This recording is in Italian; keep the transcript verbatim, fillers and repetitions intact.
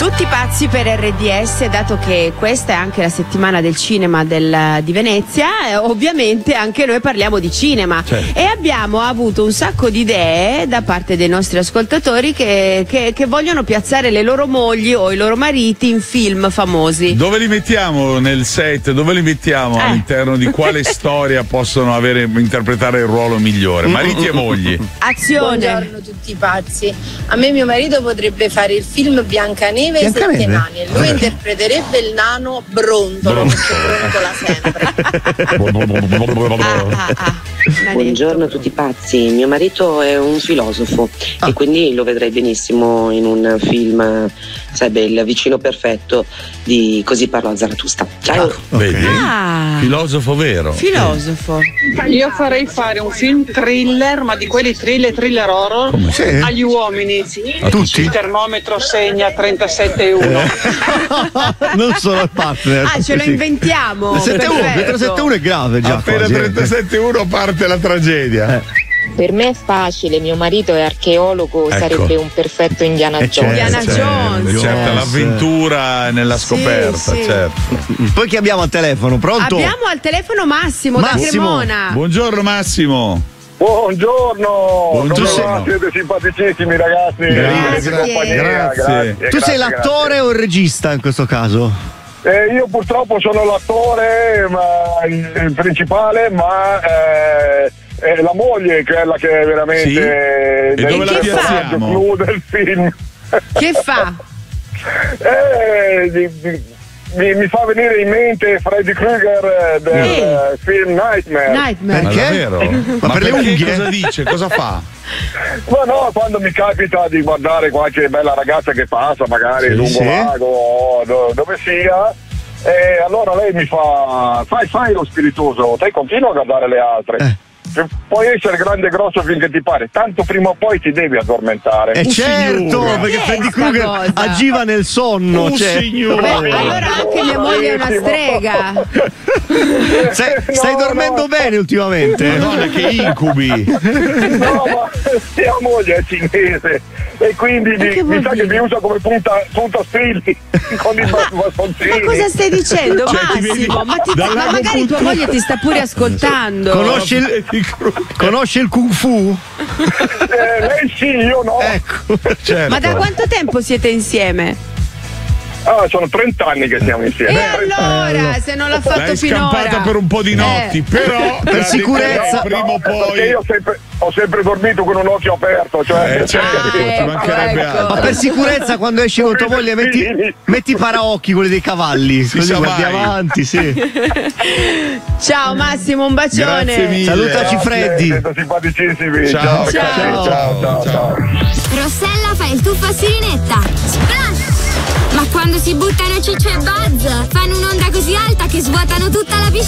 Tutti pazzi per R D S, dato che questa è anche la settimana del cinema del, di Venezia, eh, ovviamente anche noi parliamo di cinema, certo. E abbiamo avuto un sacco di idee da parte dei nostri ascoltatori che, che, che vogliono piazzare le loro mogli o i loro mariti in film famosi. Dove li mettiamo nel set? Dove li mettiamo? Eh. All'interno di quale storia possono avere, interpretare il ruolo migliore? Mariti e mogli. Azione. Buongiorno tutti pazzi. A me mio marito potrebbe fare il film Biancaneve e i Sette Nani e lui interpreterebbe il nano Brontolo, perché brontola sempre. ah, ah, ah. Buongiorno a tutti pazzi, mio marito è un filosofo ah. e quindi lo vedrei benissimo in un film, sarebbe il vicino perfetto di Così parla Zarathustra. Ciao. Ah, vedi? Ah. Filosofo vero. Filosofo. Io farei fare un film thriller, ma di quelli thriller thriller horror. Come? Sì. Agli uomini. A tutti? Il termometro segna trentasette virgola uno. Eh. Non solo il partner. Ah, ce lo inventiamo. trentasette virgola uno è grave già. Appena trentasette virgola uno parte la tragedia. Eh. Per me è facile, mio marito è archeologo, ecco. Sarebbe un perfetto Indiana Jones. certo, Indiana Jones. Certo, l'avventura nella scoperta, sì, sì. certo. Poi chi abbiamo al telefono? Pronto? Abbiamo al telefono Massimo, Massimo. da Cremona. Buongiorno Massimo. Buongiorno, Buongiorno. come va? Siete simpaticissimi ragazzi. Grazie. Compagnia, Grazie. grazie. Tu sei grazie, l'attore grazie. o il regista in questo caso? Eh, io purtroppo sono l'attore ma, il principale, ma eh, è la moglie che è la che è veramente Sì? E dove la piazziamo? clou del film. Che fa? eh, di, di, mi, mi fa venire in mente Freddy Krueger del Eh. film Nightmare. Nightmare. Ma Perché? davvero? Ma Ma per le perché? unghie? Cosa dice? Cosa fa? Ma no, quando mi capita di guardare qualche bella ragazza che passa, magari Sì, lungo sì. lago o do- dove sia, e allora lei mi fa: fai, fai lo spiritoso, te continua a guardare le altre. Eh. Puoi essere grande e grosso finché ti pare, tanto prima o poi ti devi addormentare. Eh certo, signore. perché Che è Freddy sta Krueger cosa? agiva nel sonno. Oh, cioè. signore. Beh, allora anche mia moglie è una strega. Stai, stai No, dormendo no. bene ultimamente? Madonna, che incubi. No, ma mia moglie è cinese e quindi mi, che vuol mi sa che dire? mi usa come punta, punta spilli con i bastoncini. Ma cosa stai dicendo, Cioè, ti vedi Massimo? Ma, ti- dal ma lago magari tua Punta- moglie ti sta pure ascoltando. Conosci il, conosci il Kung Fu? Eh, lei sì, io no. Ecco. Certo. Ma da quanto tempo siete insieme? Ah, sono trenta anni che siamo E insieme. allora, se non l'ha fatto L'hai finora. scampata per un po' di notti, Eh. per Per sicurezza. prima o Perché poi. io ho sempre, ho sempre dormito con un occhio aperto, cioè Eh, certo, Ah, ci ecco, mancherebbe ecco. altro. Ma per sicurezza quando esci con tua moglie metti, metti i paraocchi, quelli dei cavalli. Si Così sa guardi mai. avanti, sì. Ciao Massimo, un bacione. Grazie mille. Salutaci Freddy. Siete simpaticissimi. Ciao, Ciao, ciao. ciao, ciao, ciao. Rossella fa il tuffo a sirenetta. Splash! Ma quando si buttano Ciccio e Buzz fanno un'onda così alta che svuotano tutta la piscina.